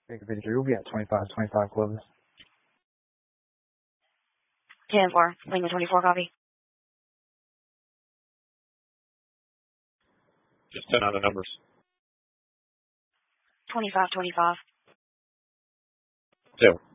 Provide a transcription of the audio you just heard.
Baker 53, we'll be at 25 closes. 10-4, Lima 24, copy. Just 10 on the numbers. 25. 2.